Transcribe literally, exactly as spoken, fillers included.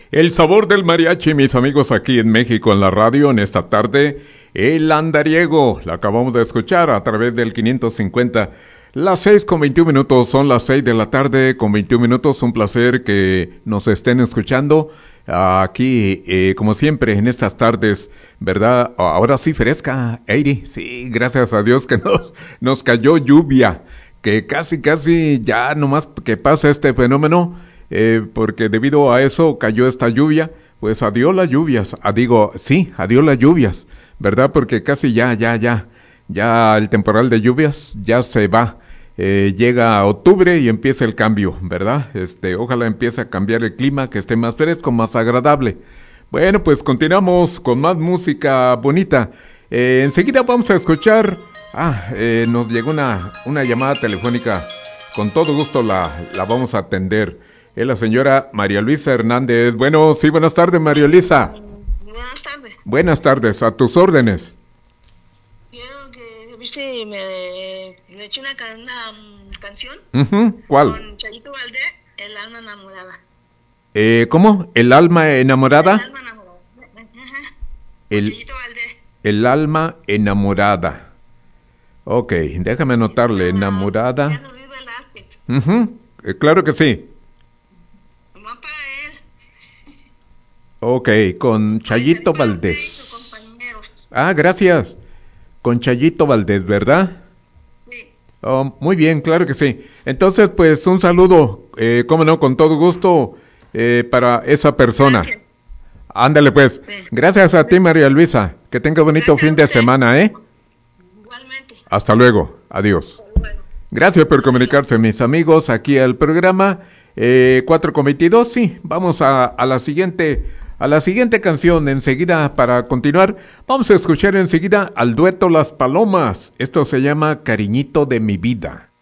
El sabor del mariachi, mis amigos, aquí en México, en la radio, en esta tarde, el andariego, la acabamos de escuchar a través del quinientos cincuenta. Las seis con veintiún minutos, son las seis de la tarde con veintiún minutos, un placer que nos estén escuchando aquí, eh, como siempre, en estas tardes, ¿verdad? Ahora sí fresca, Eiri, sí, gracias a Dios que nos, nos cayó lluvia, que casi, casi ya nomás que pasa este fenómeno, eh, porque debido a eso cayó esta lluvia, pues adiós las lluvias, ah, digo, sí, adiós las lluvias, ¿verdad? Porque casi ya, ya, ya, ya el temporal de lluvias ya se va. Eh, llega a octubre y empieza el cambio, ¿verdad? Este, ojalá empiece a cambiar el clima, que esté más fresco, más agradable. Bueno, pues continuamos con más música bonita. Eh, enseguida vamos a escuchar, ah, eh, nos llegó una, una llamada telefónica, con todo gusto la, la vamos a atender. Es la señora María Luisa Hernández. Bueno, sí, buenas tardes, María Luisa. Buenas tardes. Buenas tardes, a tus órdenes. Quiero que viste, me, me eché una, can, una um, canción. Uh-huh. ¿Cuál? Con Chayito Valdés, El alma enamorada. Eh, ¿Cómo? ¿El alma enamorada? El alma enamorada. Ajá. El, Chayito Valdés. El alma enamorada. Ok, déjame anotarle, enamorada. Ya no vive el Velázquez. Uh-huh. Eh, claro que sí. Nomás para él. Ok, con Chayito Para usted y Valdés. sus compañeros. Ah, gracias. Con Chayito Valdés, ¿verdad? Sí. Oh, muy bien, claro que sí. Entonces, pues, un saludo, eh, cómo no, con todo gusto, eh, para esa persona. Gracias. Ándale, pues. Sí. Gracias a ti, María Luisa. Que tenga bonito Gracias fin de a usted. semana, ¿eh? Igualmente. Hasta luego. Adiós. Bueno. Gracias por comunicarse, mis amigos, aquí al programa eh, cuatro con veintidós. Sí, vamos a, a la siguiente a la siguiente canción enseguida para continuar. Vamos a escuchar enseguida al dueto Las Palomas. Esto se llama Cariñito de mi vida.